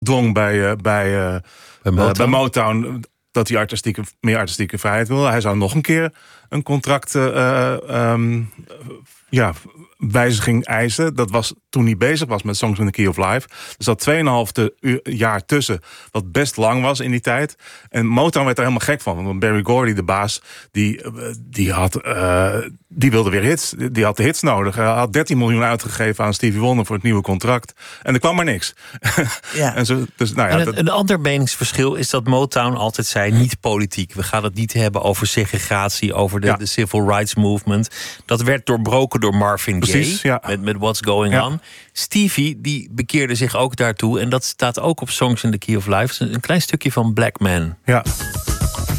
dwong bij Motown dat hij meer artistieke vrijheid wilde. Hij zou nog een keer een contract wijziging eisen. Dat was toen hij bezig was met Songs in the Key of Life. Er zat 2,5 jaar tussen, wat best lang was in die tijd. En Motown werd er helemaal gek van. Want Berry Gordy, de baas, die wilde weer hits. Die had de hits nodig. Hij had 13 miljoen uitgegeven aan Stevie Wonder voor het nieuwe contract. En er kwam maar niks. Ja. Een ander meningsverschil is dat Motown altijd zei, niet politiek. We gaan het niet hebben over segregatie, over de civil rights movement. Dat werd doorbroken door Marvin Gaye met What's Going On. Stevie, die bekeerde zich ook daartoe. En dat staat ook op Songs in the Key of Life. Een klein stukje van Black Man. Ja.